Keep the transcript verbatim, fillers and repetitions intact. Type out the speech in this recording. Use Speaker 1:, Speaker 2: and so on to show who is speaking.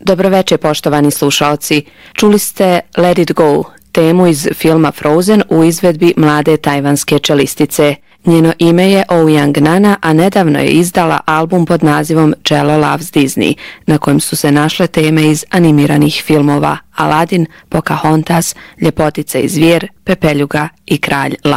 Speaker 1: Dobroveče, poštovani slušaoci. Čuli ste Let It Go, temu iz filma Frozen u izvedbi mlade tajvanske čelistice. Njeno ime je Ouyang Nana, a nedavno je izdala album pod nazivom Cello Loves Disney, na kojem su se našle teme iz animiranih filmova Aladin, Pocahontas, Ljepotica i zvijer, Pepeljuga i Kralj Lav.